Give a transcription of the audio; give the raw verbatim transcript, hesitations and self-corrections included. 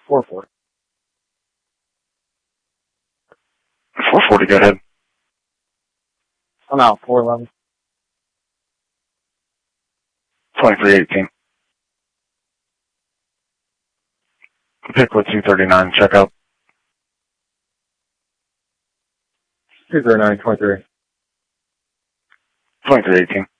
four forty. four forty, go ahead. I'm out, four eleven. twenty-three eighteen. Pickwood two thirty-nine, check out. two thirty-nine, twenty-three. twenty-three eighteen.